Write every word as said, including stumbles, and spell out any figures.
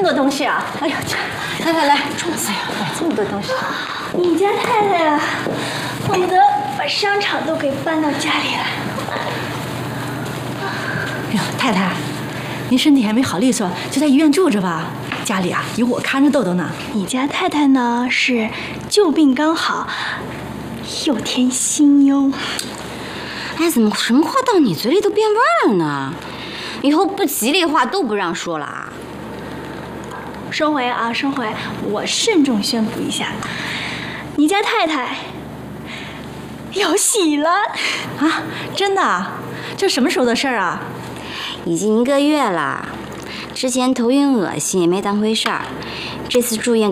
多东西啊！哎呀，来来来，重死呀！买这么多东西。 你家太太啊，恨不得把商场都给搬到家里来。 哎呦，太太，您身体还没好利索，就在医院住着吧。家里啊，有我看着豆豆呢。 你家太太呢是旧病刚好，又添新忧。 哎，怎么什么话到你嘴里都变味了呢？以后不吉利话都不让说了啊！ 收回啊，收回！我慎重宣布一下，你家太太有喜了啊！真的啊？这什么时候的事儿啊？ 已经一个月了。之前头晕恶心也没当回事儿，这次住院